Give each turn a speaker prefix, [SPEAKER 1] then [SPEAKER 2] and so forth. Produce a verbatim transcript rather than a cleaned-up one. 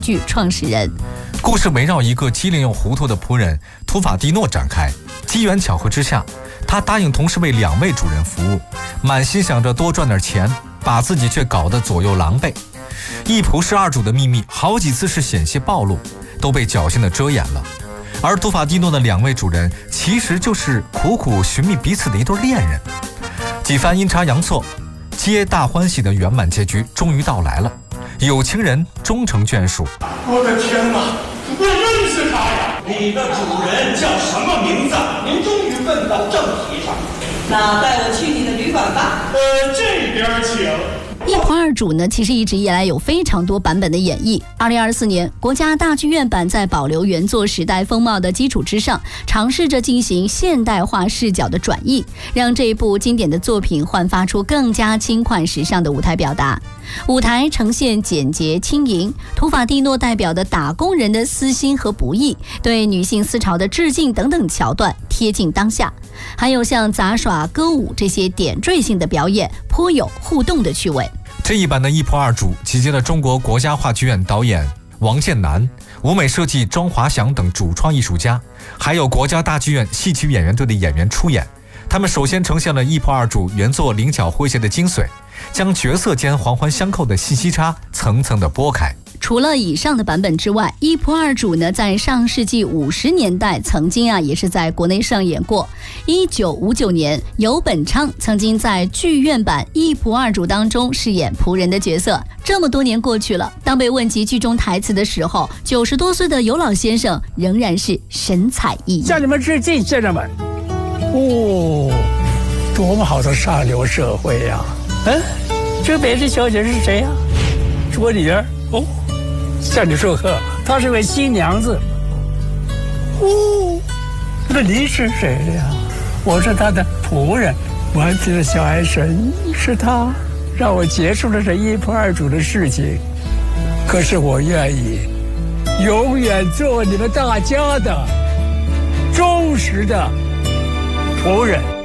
[SPEAKER 1] 剧创始人。
[SPEAKER 2] 故事围绕一个机灵又糊涂的仆人图法蒂诺展开。机缘巧合之下，他答应同时为两位主人服务，满心想着多赚点钱，把自己却搞得左右狼狈。一仆侍二主的秘密好几次是险些暴露，都被侥幸地遮掩了。而图法蒂诺的两位主人其实就是苦苦寻觅彼此的一对恋人。几番阴差阳错，皆大欢喜的圆满结局终于到来了，有情人终成眷属。
[SPEAKER 3] 我的天哪，我认识他呀！
[SPEAKER 4] 你的主人叫什么名字？您终于问到正题上。那带我去你的旅馆吧。
[SPEAKER 3] 呃，这边请。
[SPEAKER 1] 一仆二主呢，其实一直以来有非常多版本的演绎。二零二四年，国家大剧院版在保留原作时代风貌的基础之上，尝试着进行现代化视角的转译，让这一部经典的作品焕发出更加轻快时尚的舞台表达。舞台呈现简洁轻盈，图法蒂诺代表的打工人的私心和不易，对女性思潮的致敬等等桥段贴近当下，还有像杂耍、歌舞这些点缀性的表演，颇有互动的趣味。
[SPEAKER 2] 这一版的一仆二主集结了中国国家话剧院导演王建南、舞美设计庄华祥等主创艺术家，还有国家大剧院戏曲演员队的演员出演。他们首先呈现了一仆二主原作灵巧诙谐的精髓，将角色间环环相扣的信息差层层的拨开。
[SPEAKER 1] 除了以上的版本之外，一仆二主呢，在上世纪五十年代曾经啊，也是在国内上演过。一九五九年，游本昌曾经在剧院版一仆二主当中饰演仆人的角色。这么多年过去了，当被问及剧中台词的时候，九十多岁的游老先生仍然是神采奕奕。
[SPEAKER 5] 向你们致敬，先生们！哦，多么好的上流社会呀、啊！嗯，这美丽小姐是谁呀、啊？是我女儿哦。向你祝贺，她是位新娘子。哦，那你是谁呀？我是她的仆人，顽皮的小爱神是她让我结束了这一仆二主的事情。可是我愿意永远做你们大家的忠实的仆人。